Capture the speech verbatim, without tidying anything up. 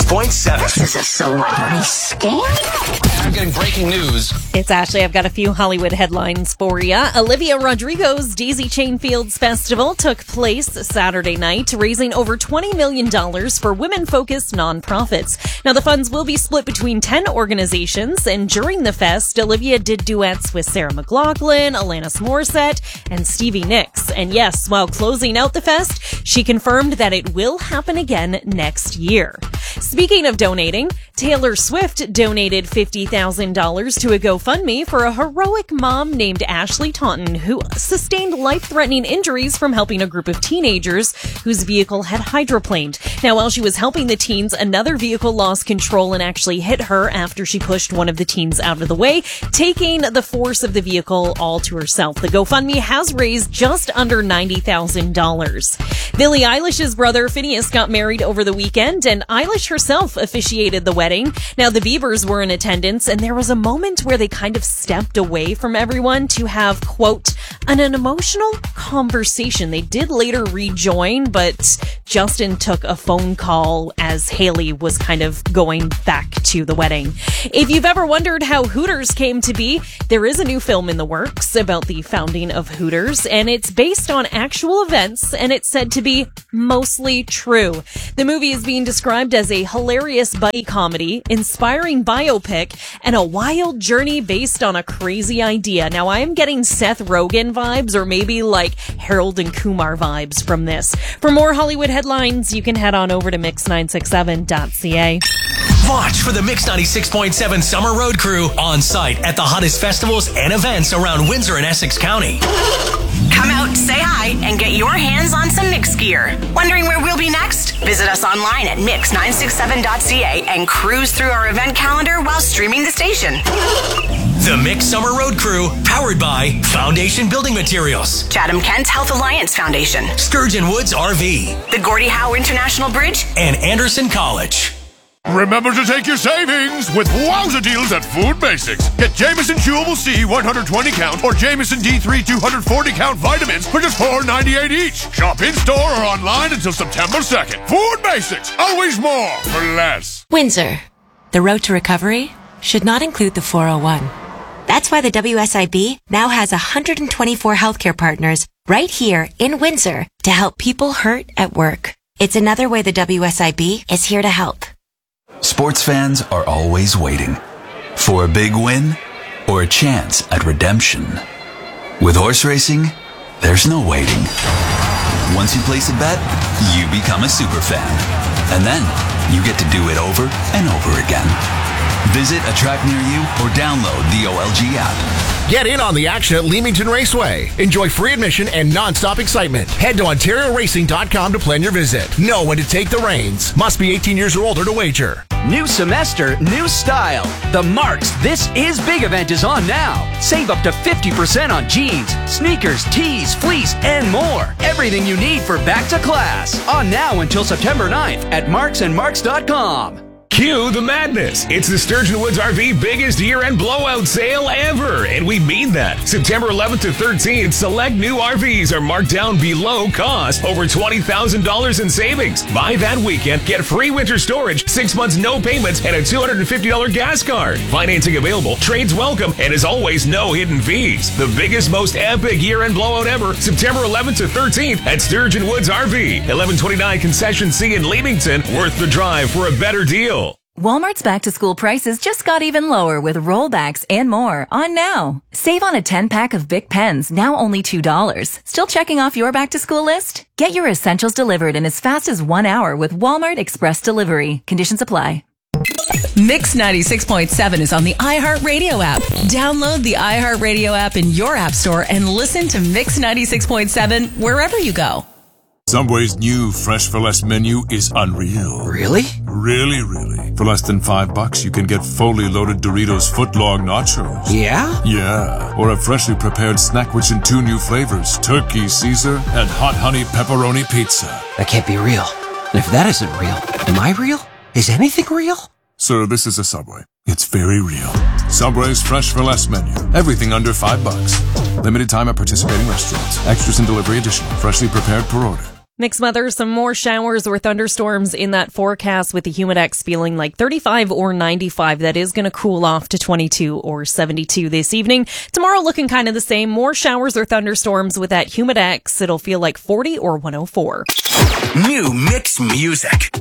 point seven. This is a celebrity scam? I'm getting breaking news. It's Ashley. I've got a few Hollywood headlines for you. Olivia Rodrigo's Daisy Chain Fields Festival took place Saturday night, raising over twenty million dollars for women-focused nonprofits. Now, the funds will be split between ten organizations, and during the fest, Olivia did duets with Sarah McLachlan, Alanis Morissette, and Stevie Nicks. And yes, while closing out the fest, she confirmed that it will happen again next year. Speaking of donating, Taylor Swift donated fifty thousand dollars to a GoFundMe for a heroic mom named Ashley Taunton, who sustained life-threatening injuries from helping a group of teenagers whose vehicle had hydroplaned. Now, while she was helping the teens, another vehicle lost control and actually hit her after she pushed one of the teens out of the way, taking the force of the vehicle all to herself. The GoFundMe has raised just under ninety thousand dollars. Billie Eilish's brother Phineas got married over the weekend, and Eilish herself officiated the wedding. Now, the Biebers were in attendance, and there was a moment where they kind of stepped away from everyone to have, quote, an, an emotional conversation. They did later rejoin, but Justin took a phone call as Hailey was kind of going back to the wedding. If you've ever wondered how Hooters came to be, there is a new film in the works about the founding of Hooters, and it's based on actual events, and it's said to be mostly true. The movie is being described as a hilarious buddy comedy, inspiring biopic, and a wild journey based on a crazy idea. Now, I am getting Seth Rogen vibes, or maybe like Harold and Kumar vibes from this. For more Hollywood headlines, you can head on over to mix nine six seven dot c a. Watch for the Mix ninety-six point seven Summer Road Crew on site at the hottest festivals and events around Windsor and Essex County. Come out, say hi, and get your hands on some Mix gear. Wondering where we'll be next? Visit us online at mix nine six seven dot c a and cruise through our event calendar while streaming the station. The Mix Summer Road Crew, powered by Foundation Building Materials, Chatham Kent Health Alliance Foundation, Sturgeon Woods R V, the Gordie Howe International Bridge, and Anderson College. Remember to take your savings with wowza deals at Food Basics. Get Jameson Chewable C one hundred twenty count or Jameson D three two hundred forty count vitamins for just four ninety-eight each. Shop in-store or online until September second. Food Basics, always more for less. Windsor. The road to recovery should not include the four oh one. That's why the W S I B now has one hundred twenty-four healthcare partners right here in Windsor to help people hurt at work. It's another way the W S I B is here to help. Sports fans are always waiting for a big win or a chance at redemption. With horse racing, there's no waiting. Once you place a bet, you become a super fan. And then you get to do it over and over again. Visit a track near you or download the O L G app. Get in on the action at Leamington Raceway. Enjoy free admission and non-stop excitement. Head to ontario racing dot com to plan your visit. Know when to take the reins. Must be eighteen years or older to wager. New semester, new style. The Marks This Is Big event is on now. Save up to fifty percent on jeans, sneakers, tees, fleece, and more. Everything you need for back to class. On now until September ninth at marks and marks dot com. Cue the madness. It's the Sturgeon Woods R V biggest year-end blowout sale ever, and we mean that. September eleventh to thirteenth, select new R Vs are marked down below cost, over twenty thousand dollars in savings. Buy that weekend, get free winter storage, six months no payments, and a two hundred fifty dollars gas card. Financing available, trades welcome, and as always, no hidden fees. The biggest, most epic year-end blowout ever, September eleventh to thirteenth at Sturgeon Woods R V. eleven twenty-nine Concession C in Leamington, worth the drive for a better deal. Walmart's back-to-school prices just got even lower with rollbacks and more on now. Save on a ten-pack of Bic pens, now only two dollars. Still checking off your back-to-school list? Get your essentials delivered in as fast as one hour with Walmart Express Delivery. Conditions apply. Mix ninety-six point seven is on the iHeartRadio app. Download the iHeartRadio app in your app store and listen to Mix ninety-six point seven wherever you go. Subway's new Fresh for Less menu is unreal. Really? Really, really. For less than five bucks, you can get fully loaded Doritos footlong nachos. Yeah? Yeah. Or a freshly prepared snack which in two new flavors, Turkey Caesar and Hot Honey Pepperoni Pizza. That can't be real. And if that isn't real, am I real? Is anything real? Sir, this is a Subway. It's very real. Subway's Fresh for Less menu. Everything under five bucks. Limited time at participating restaurants. Extras and delivery additional. Freshly prepared per order. Mixed weather, some more showers or thunderstorms in that forecast with the Humidex feeling like thirty-five or ninety-five. That is going to cool off to twenty-two or seventy-two this evening. Tomorrow looking kind of the same. More showers or thunderstorms with that Humidex. It'll feel like forty or one oh four. New mix music.